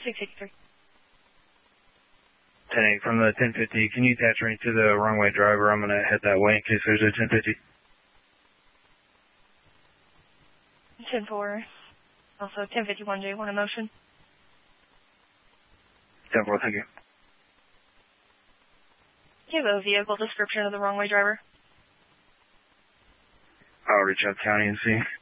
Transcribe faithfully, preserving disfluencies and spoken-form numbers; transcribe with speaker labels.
Speaker 1: six eighty-three.
Speaker 2: ten eight from the ten fifty, can you attach me to the runway driver? I'm going to head that way in case there's a ten fifty.
Speaker 1: ten four. Also ten fifty-one J one in motion.
Speaker 2: ten four, thank you.
Speaker 1: Do you have a vehicle description of the runway driver?
Speaker 2: I'll reach out county and see.